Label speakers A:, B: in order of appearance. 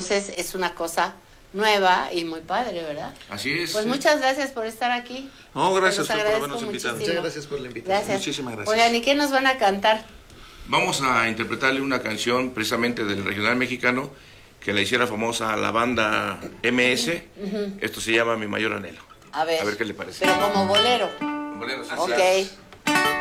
A: Entonces es una cosa nueva y muy padre, ¿verdad?
B: Así es.
A: Pues muchas gracias por estar aquí.
C: No, gracias
A: Te los
C: por habernos
A: agradezco
C: invitado.
A: muchísimo.
D: Muchas gracias por la invitación.
A: Gracias.
C: Muchísimas gracias.
A: Oigan, ¿y qué nos van a cantar?
B: Vamos a interpretarle una canción precisamente del regional mexicano que la hiciera famosa a la banda MS. Esto se llama Mi Mayor Anhelo.
A: A ver
B: qué le parece.
A: pero como bolero.
B: Bolero, sí,
A: Ok.
B: claro.